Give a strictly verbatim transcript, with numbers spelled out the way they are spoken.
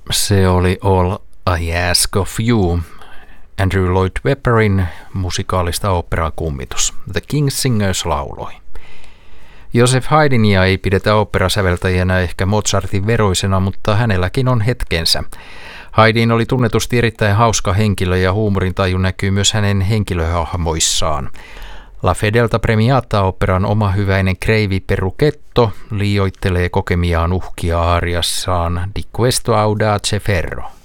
Se oli All I Ask of You, Andrew Lloyd Webberin musikaalista oopperaa kummitus. The King's Singers lauloi. Joseph Haydnia ei pidetä oopperasäveltäjänä ehkä Mozartin veroisena, mutta hänelläkin on hetkensä. Haydn oli tunnetusti erittäin hauska henkilö ja huumorintaju näkyy myös hänen henkilöhahmoissaan. La Fedelta Premiata operan oma hyväinen kreivi Perruchetto liioittelee kokemiaan uhkia aariassaan Di questo audace ferro.